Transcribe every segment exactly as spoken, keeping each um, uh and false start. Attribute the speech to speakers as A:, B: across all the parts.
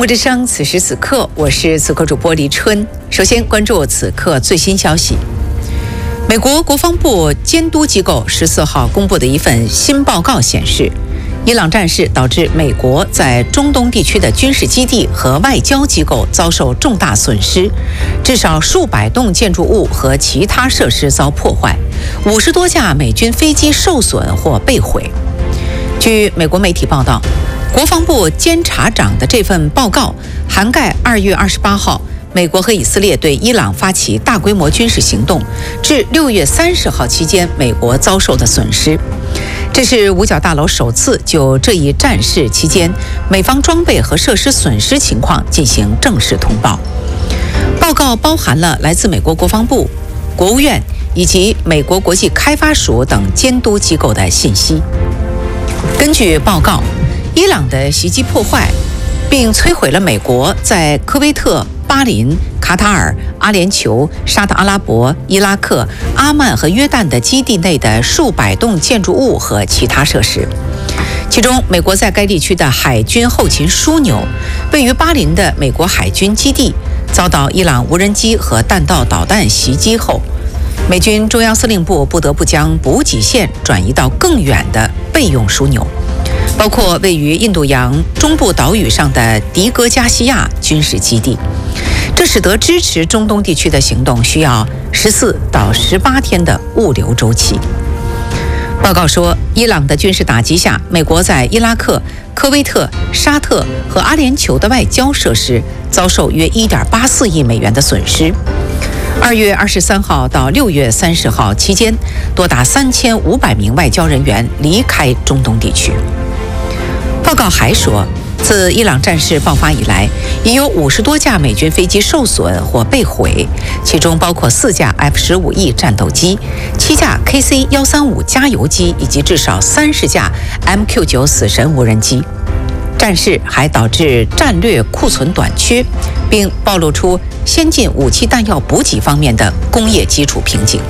A: 目之声，此时此刻，我是此刻主播黎春。首先关注此刻最新消息。美国国防部监督机构十四号公布的一份新报告显示，伊朗战事导致美国在中东地区的军事基地和外交机构遭受重大损失，至少数百栋建筑物和其他设施遭破坏，五十多架美军飞机受损或被毁。据美国媒体报道，国防部监察长的这份报告涵盖二月二十八号美国和以色列对伊朗发起大规模军事行动至六月三十号期间美国遭受的损失。这是五角大楼首次就这一战事期间美方装备和设施损失情况进行正式通报。报告包含了来自美国国防部、国务院以及美国国际开发署等监督机构的信息。根据报告，伊朗的袭击破坏并摧毁了美国在科威特、巴林、卡塔尔、阿联酋、沙特阿拉伯、伊拉克、阿曼和约旦的基地内的数百栋建筑物和其他设施。其中，美国在该地区的海军后勤枢纽，位于巴林的美国海军基地，遭到伊朗无人机和弹道导弹袭击后，美军中央司令部不得不将补给线转移到更远的备用枢纽，包括位于印度洋中部岛屿上的迪戈加西亚军事基地。这使得支持中东地区的行动需要十四到十八天的物流周期。报告说，伊朗的军事打击下，美国在伊拉克、科威特、沙特和阿联酋的外交设施遭受约 一点八四亿美元的损失。二月二十三号到六月三十号期间，多达三千五百名外交人员离开中东地区。报告还说，自伊朗战事爆发以来，已有五十多架美军飞机受损或被毁，其中包括四架 F 十五 E 战斗机、七架 K C 一三五加油机以及至少三十架 M Q 九死神无人机。战事还导致战略库存短缺，并暴露出先进武器弹药补给方面的工业基础瓶颈。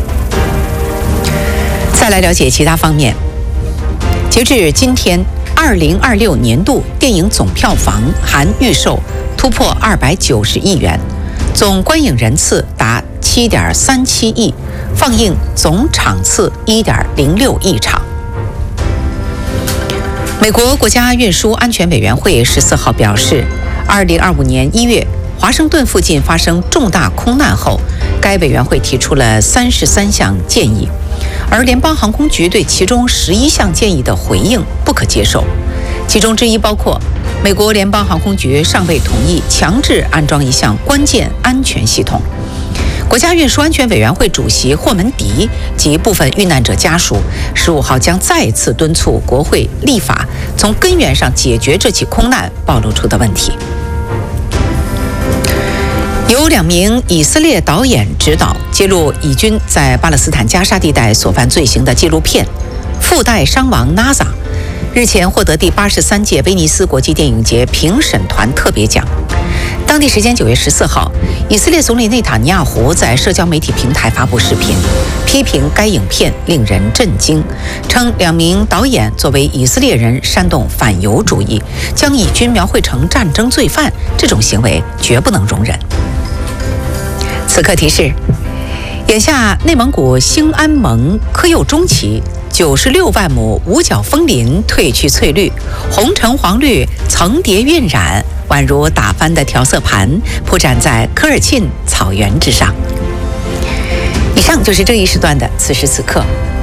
A: 再来了解其他方面。截至今天，二零二六年度电影总票房含预售突破二百九十亿元，总观影人次达七点三七亿，放映总场次一点零六亿场。美国国家运输安全委员会十四号表示，二零二五年一月华盛顿附近发生重大空难后，该委员会提出了三十三项建议，而联邦航空局对其中十一项建议的回应不可接受。其中之一包括，美国联邦航空局尚未同意强制安装一项关键安全系统。国家运输安全委员会主席霍门迪及部分遇难者家属十五号将再次敦促国会立法，从根源上解决这起空难暴露出的问题。由两名以色列导演执导，揭露以军在巴勒斯坦加沙地带所犯罪行的纪录片《附带伤亡 N A S A》日前获得第八十三届威尼斯国际电影节评审团特别奖。当地时间九月十四号，以色列总理内塔尼亚胡在社交媒体平台发布视频，批评该影片令人震惊，称两名导演作为以色列人煽动反犹主义，将以军描绘成战争罪犯，这种行为绝不能容忍。此刻提示，眼下内蒙古兴安盟科幼中旗九十六万亩五角枫林褪去翠绿，红橙黄绿层叠晕染，宛如打翻的调色盘铺展在科尔沁草原之上。以上就是这一时段的此时此刻，